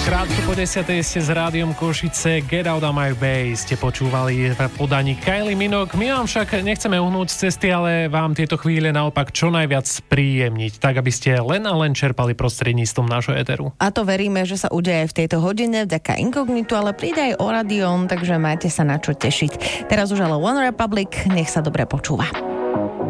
Krátko po 10. ste s Rádiom Košice, Get Out of My Way ste počúvali v podaní Kylie Minogue. My vám však nechceme uhnúť z cesty, ale vám tieto chvíle naopak čo najviac spríjemniť, tak aby ste len a len čerpali prostredníctvom nášho éteru. A to veríme, že sa udeje v tejto hodine vďaka Inkognitu, ale príde aj Oradion, takže máte sa na čo tešiť. Teraz už ale One Republic, nech sa dobre počúva.